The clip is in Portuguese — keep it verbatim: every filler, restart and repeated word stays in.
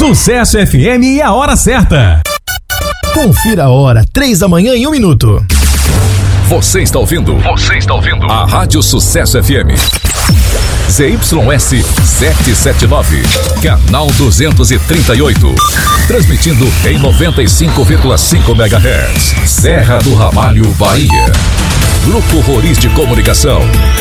Sucesso F M e a hora certa. Confira a hora, três da manhã e um minuto. Você está ouvindo? Você está ouvindo? A Rádio Sucesso F M. Z Y S setecentos e setenta e nove, canal duzentos e trinta e oito. Transmitindo em noventa e cinco vírgula cinco megahertz. Serra do Ramalho, Bahia. Grupo Roriz de Comunicação.